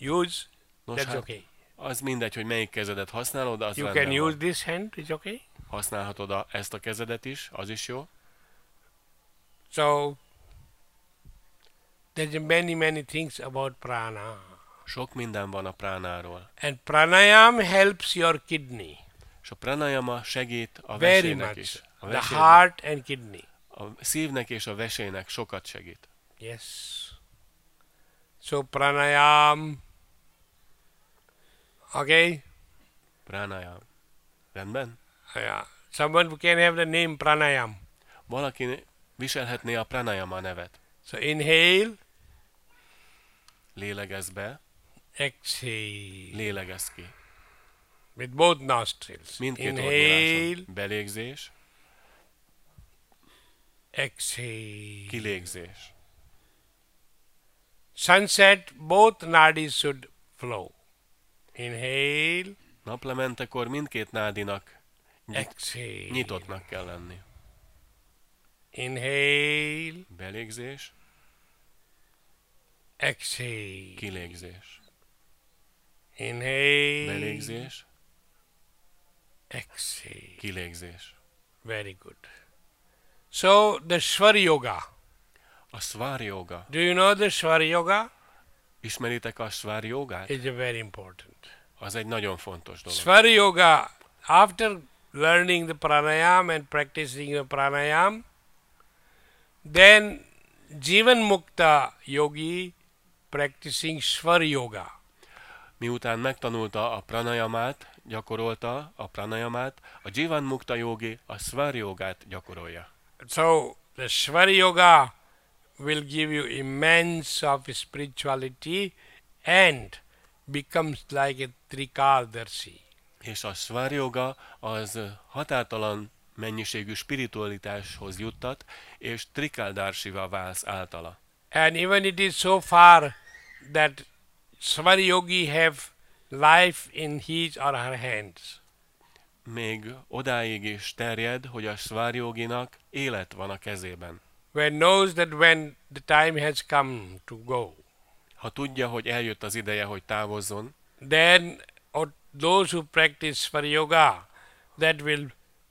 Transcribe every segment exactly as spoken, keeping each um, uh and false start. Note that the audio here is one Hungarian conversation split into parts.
use, Nos, that's hát, okay. az mindegy, hogy melyik kezedet használod, az You rendben can use van. this hand, it's okay. Használhatod a, ezt a kezedet is, az is jó. So, there's many, many things about prana. Sok minden van a pránáról. And pranayam helps your kidney És a pranayama segít a very vesének much. is. A, The vesének, heart and kidney. a szívnek és a vesének sokat segít. Yes. So pranayam. Okay? Pranayam. Rendben? Yeah. Someone can have the name pranayam. Valaki viselhetné a pranayama nevet. So inhale, Lélegezz be, exhale. lélegezz ki. With both nostrils. Mindkét Inhale, ornyíláson. Belégzés, exhale. kilégzés. Sunset, both nadis should flow. Inhale, Naplementekor mindkét nádinak nyit, exhale. nyitottnak kell lenni. Inhale, Belégzés, exhale. kilégzés. Inhale, Belégzés, exhale. kilégzés. Very good. So the Swar Yoga. A Swar Yoga. Do you know the Swar Yoga? Ismeritek a Swar Yogát? It's very important. Az egy nagyon fontos dolog. Swar Yoga, after learning the pranayam and practicing the pranayam, then Jivan Mukta Yogi practicing Swar Yoga. Miután megtanulta a pranayamát, gyakorolta a pranayamát, a Jivan Mukta Yogi a Swar Yogát gyakorolja. So the Swar Yoga will give you immense of spirituality and becomes like a Trikaldarshi. És a Swar Yoga az határtalan mennyiségű spiritualitáshoz juttat, és Trikaldarsiva válsz általa. And even it is so far that Swar Yogi have life in his or her hands. Még odáig is terjed, hogy a Swar Yoginak élet van a kezében. When knows that when the time has come to go, Ha tudja, hogy eljött az ideje, hogy távozzon, then or those who practice Swar Yoga, that will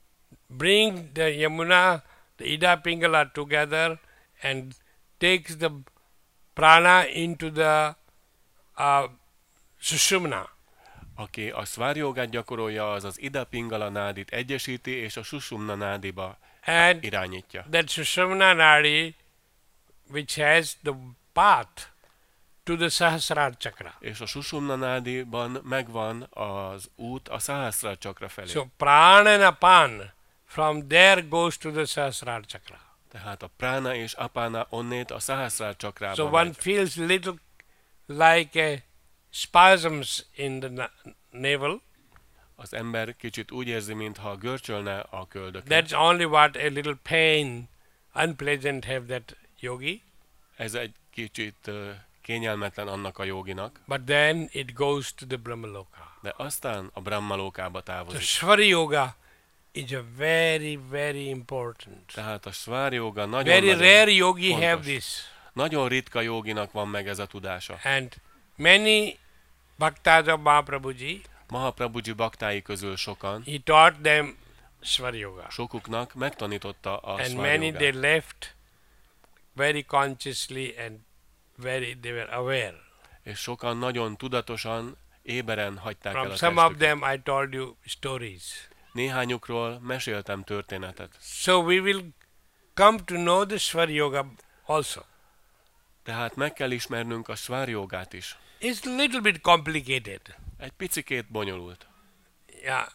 bring the Yamuna, the Ida Pingala together and takes the prana into the uh, Sushumna. aki a Swar Yogát gyakorolja, az az Ida Pingala nádit egyesíti, és a Sushumna nádiba And irányítja. that Sushumna Nadi, which has the path to the Sahasrara Chakra. És a Sushumna nádiban megvan az út a Sahasrara Chakra felé. So Prana and Apan, from there goes to the Sahasrara Chakra. Tehát a Prana és Apana onnét a Sahasrara Chakrába So one megy. feels little like a spasms in the na- navel. Az ember kicsit úgy érzi, mintha görcsölne a köldökön. That's only what a little pain, unpleasant have that yogi. Ez egy kicsit uh, kényelmetlen annak a joginak, But then it goes to the Brahmaloka. de aztán a Brahmalókába So távozik. Swar Yoga is a very, very important. Tehát a Swar Yoga nagyon, Very nagyon, rare yogi fontos. have this. nagyon ritka joginak van meg ez a tudása. And many bhaktas of Mahaprabhuji, Mahaprabhuji baktái közül sokan, he taught them Swar Yoga. sokuknak megtanította a And Swar many they Yogát. left very consciously and very they were aware. És sokan nagyon tudatosan, éberen hagyták el From a some of testüket. them I told you stories. Néhányukról meséltem történetet. So we will come to know the Swar Yoga also. Tehát meg kell ismernünk a Swar Yogát is. It's a little bit complicated. Egy picikét bonyolult. Yeah.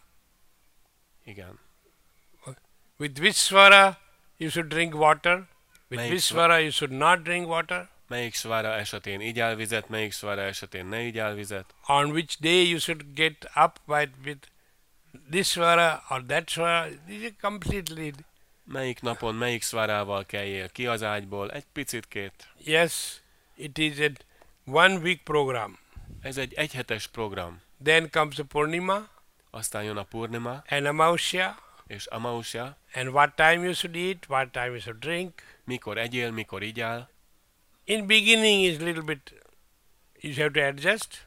Igen. With Vishwara you should drink water. With Melyik Vishwara you should not drink water. Melyik Swara esetén igyál vizet, melyik Swara esetén ne igyál vizet. On which day you should get up with, with this Swara or that Swara. This is completely. Melyik napon melyik Swarával keljél ki az ágyból, egy picitkét. Yes, it is a one week program. Ez egy egyhetes program. Then comes a Purnima Aztán jön a Purnima and Amausya, és Amausya. and what time you should eat, what time you should drink. Mikor egyél, mikor igyál. In beginning is little bit, you have to adjust.